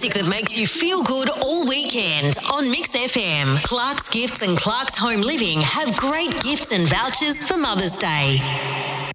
music that makes you feel good all weekend on Mix FM. Clark's Gifts and Clark's Home Living have great gifts and vouchers for Mother's Day.